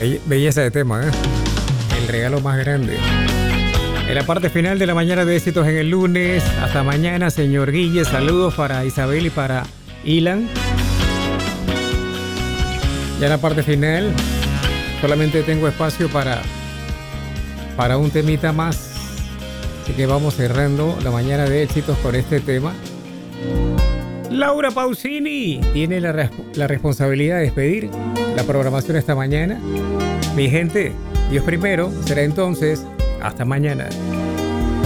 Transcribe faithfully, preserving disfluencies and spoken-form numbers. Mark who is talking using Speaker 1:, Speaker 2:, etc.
Speaker 1: Belleza de tema, ¿eh? El regalo más grande. En la parte final de la mañana de éxitos en el lunes. Hasta mañana, señor Guille. Saludos para Isabel y para Ilan. Ya en la parte final solamente tengo espacio para, para un temita más. Así que vamos cerrando la mañana de éxitos con este tema. Laura Pausini tiene la, resp- la responsabilidad de despedir la programación esta mañana. Mi gente, Dios primero, será entonces hasta mañana.